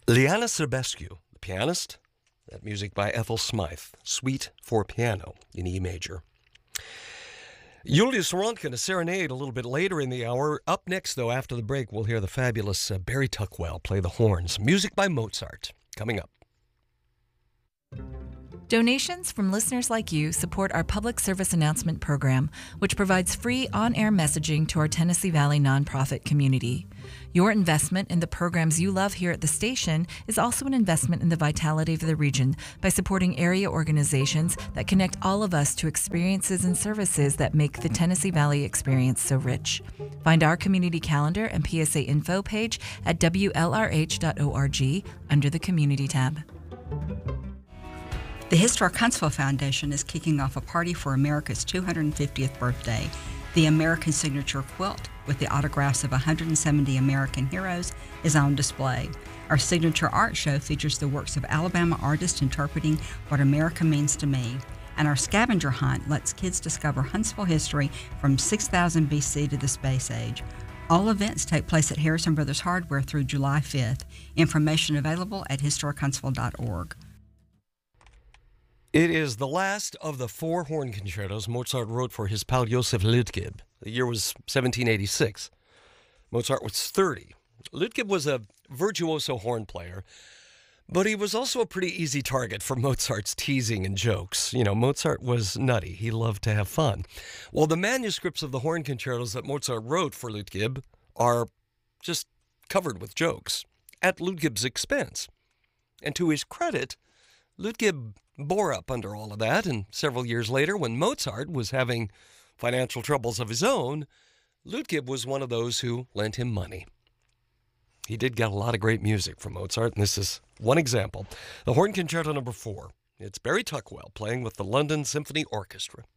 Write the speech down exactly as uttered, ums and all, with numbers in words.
Liana Serbescu, the pianist. That music by Ethel Smythe, Suite for Piano in E major. Julius Röntgen, a serenade a little bit later in the hour. Up next, though, after the break, we'll hear the fabulous uh, Barry Tuckwell play the horns. Music by Mozart, coming up. Donations from listeners like you support our public service announcement program, which provides free on-air messaging to our Tennessee Valley nonprofit community. Your investment in the programs you love here at the station is also an investment in the vitality of the region by supporting area organizations that connect all of us to experiences and services that make the Tennessee Valley experience so rich. Find our community calendar and P S A info page at W L R H dot org under the Community tab. The Historic Huntsville Foundation is kicking off a party for America's two hundred fiftieth birthday. The American Signature Quilt, with the autographs of one hundred seventy American heroes, is on display. Our signature art show features the works of Alabama artists interpreting what America means to me. And our scavenger hunt lets kids discover Huntsville history from six thousand B C to the space age. All events take place at Harrison Brothers Hardware through July fifth. Information available at historic huntsville dot org. It is the last of the four horn concertos Mozart wrote for his pal Joseph Lütgeb. The year was seventeen eighty-six. Mozart was thirty. Lütgeb was a virtuoso horn player, but he was also a pretty easy target for Mozart's teasing and jokes. You know, Mozart was nutty. He loved to have fun. Well, the manuscripts of the horn concertos that Mozart wrote for Lütgeb are just covered with jokes at Lütgeb's expense. And to his credit, Lütgeb bore up under all of that, and several years later, when Mozart was having financial troubles of his own, Lütgeb was one of those who lent him money. He did get a lot of great music from Mozart, and this is one example. The Horn Concerto number four. It's Barry Tuckwell playing with the London Symphony Orchestra.